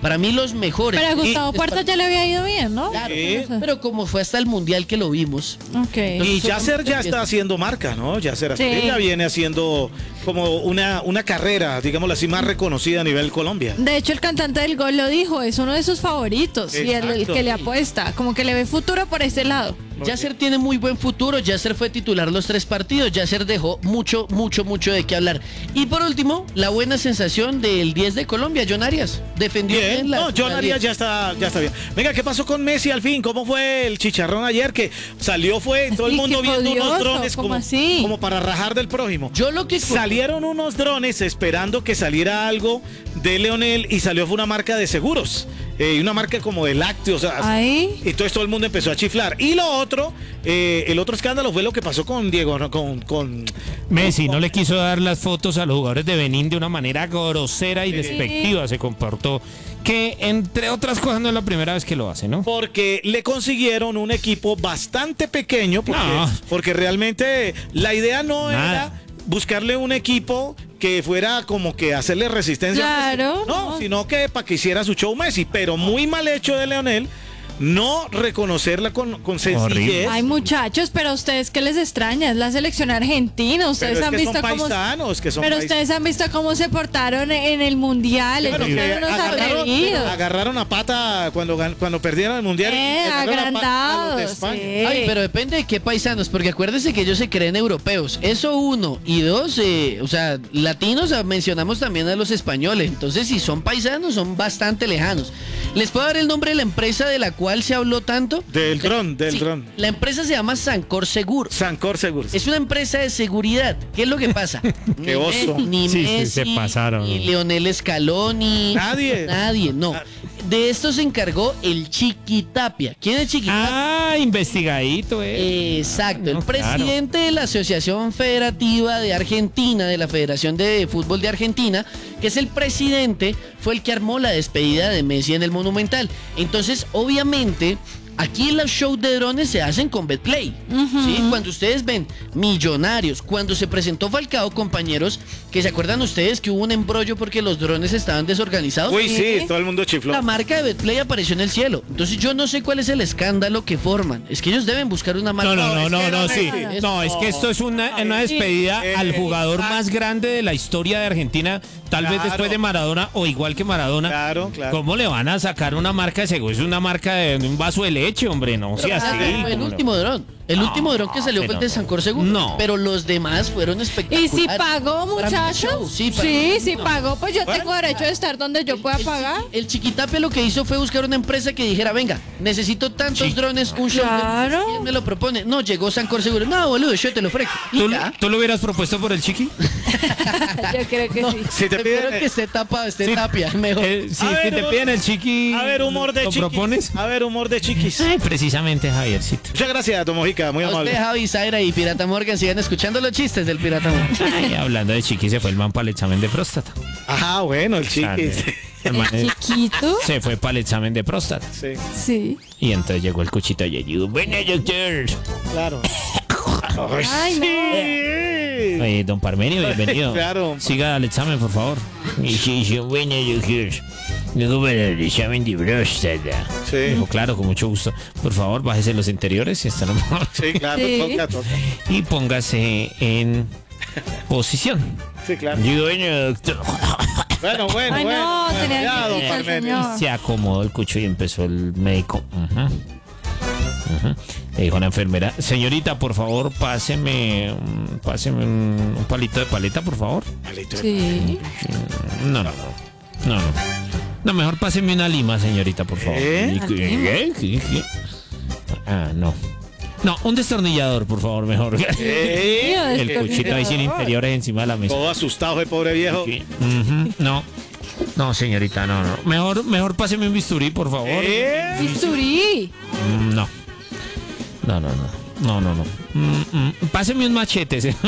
Para mí los mejores. Pero a Gustavo Puerta ya le había ido bien, ¿no? Claro, Sí. pero como fue hasta el Mundial que lo vimos. Ok. Y Yasser ya está haciendo marca, ¿no? Yasser Asprilla viene haciendo como una carrera, digámoslo así, más reconocida a nivel Colombia. De hecho, el cantante del gol lo dijo, es uno de sus favoritos y el Exacto. que le apuesta, como que le ve futuro por ese lado. Yasser tiene muy buen futuro, Yasser fue titular los 3 partidos, Yasser dejó mucho de qué hablar. Y por último, la buena sensación del 10 de Colombia, John Arias. Defendió Bien, bien no, John la Arias 10. ya está bien. Venga, ¿qué pasó con Messi al fin? ¿Cómo fue el chicharrón ayer? Que salió, fue todo el Así, mundo qué viendo unos odioso, drones ¿cómo así? como para rajar del prójimo. Yo lo que Salieron unos drones esperando que saliera algo de Leonel y salió fue una marca de seguros. Y una marca como de lácteos. Ahí. Y entonces todo el mundo empezó a chiflar. Y lo otro, el otro escándalo fue lo que pasó con Diego, ¿no? con Messi no le quiso dar las fotos a los jugadores de Benín de una manera grosera y despectiva, se comportó. Que entre otras cosas no es la primera vez que lo hace, ¿no? Porque le consiguieron un equipo bastante pequeño, porque realmente la idea no era buscarle un equipo que fuera como que hacerle resistencia. Claro. No, sino que para que hiciera su show Messi, pero muy mal hecho de Leonel. No reconocerla con sencillez. Ay, muchachos, pero a ustedes qué les extraña, es la selección argentina, ustedes Pero han es que visto son cómo paisanos, que son pero paisanos. ustedes han visto cómo se portaron en el mundial, Bueno, ellos que fueron unos atrevidos. agarraron a pata cuando perdieron el mundial. Agarraron a pata a los de agrandados. España. Sí. Ay, pero depende de qué paisanos, porque acuérdense que ellos se creen europeos. Eso uno. Y dos, o sea, latinos mencionamos también a los españoles. Entonces, si son paisanos, son bastante lejanos. ¿Les puedo dar el nombre de la empresa de la cual se habló tanto? Del dron. La empresa se llama Sancor Segur. Sancor Seguros. Es una empresa de seguridad. ¿Qué es lo que pasa? Qué oso. Ni Sí, sí, Messi, se pasaron. ni Leonel Scaloni. Nadie. No. De esto se encargó el Chiquitapia. ¿Quién es Chiquitapia? Ah, investigadito, Exacto, el No, claro. presidente de la Asociación Federativa de Argentina, de la Federación de Fútbol de Argentina, que es el presidente, fue el que armó la despedida de Messi en el Monumental. Entonces, obviamente, aquí los shows de drones se hacen con Betplay. ¿Sí? Cuando ustedes ven Millonarios, cuando se presentó Falcao, compañeros, que se acuerdan ustedes que hubo un embrollo porque los drones estaban desorganizados. Uy, sí, todo el mundo chifló. La marca de Betplay apareció en el cielo. Entonces yo no sé cuál es el escándalo que forman. Es que ellos deben buscar una marca. No, sí. Messi. No, es que esto es una despedida al jugador más grande de la historia de Argentina, tal vez después de Maradona o igual que Maradona. Claro. ¿Cómo le van a sacar una marca de seguro? Es una marca de un vaso de leche, hombre, no sea así. Fue el último dron. El último dron que salió fue el de Sancor Seguro. No. Pero los demás fueron Y espectaculares. si pagó, Para mí, muchachos, show, sí, si pagó, pues yo tengo derecho de estar donde yo pueda pagar. El Chiquitape lo que hizo fue buscar una empresa que dijera, venga, necesito tantos drones, un show. Claro. ¿Quién me lo propone? No, llegó Sancor Seguro. No, boludo, yo te lo ofrezco. Y ya. ¿Tú lo hubieras propuesto por el Chiqui? Yo creo que sí. Si te Espero piden, que esté tapado, esté tapia, mejor. Si A ver, te piden el Chiqui, a ver, humor de ¿lo chiquis. propones? A ver, humor de chiquis. Ay, precisamente, Javiercito. Muchas gracias, Tomojica, muy A amable. usted, Javi, Zaira y Pirata Morgan, sigan escuchando los chistes del Pirata Morgan. Ay, hablando de Chiqui, se fue el man para el examen de próstata. Ajá, bueno, el chiquis. El man Chiquito. se fue para el examen de próstata. Sí, Sí. Y entonces llegó el cuchito y dijo, bueno, doctor. claro. Ay, no. Don Parmenio, bienvenido. Claro. Siga al examen, por favor. Y sí, bueno, doctor. Luego para el examen de próstata. Sí. Dijo, claro, con mucho gusto. Por favor, bájese los interiores y está normal. Sí, claro, Sí. toca. Y póngase en posición. Sí, claro. Digo, bueno, doctor. Bueno. Ay, no, tenía Ya, que don quitar, Parmenio. señor. Se acomodó el cucho y empezó el médico. Le dijo a la enfermera, señorita, por favor, páseme un palito de paleta, por favor. Sí. No. No, mejor páseme una lima, señorita, por favor. ¿Eh? ¿Qué? Ah, no. No, un destornillador, por favor, mejor. El cuchito ahí sin interiores encima de la mesa. Todo asustado, el pobre viejo. Sí. No, señorita, no. Mejor páseme un bisturí, por favor. Bisturí. No. Páseme un machete, señor.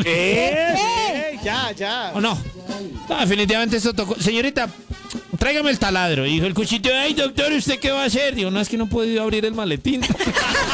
Ya. ¿O no? No, definitivamente eso tocó. Señorita, tráigame el taladro. Y dijo el cuchito, ay, doctor, ¿usted qué va a hacer? Digo, no, es que no he podido abrir el maletín.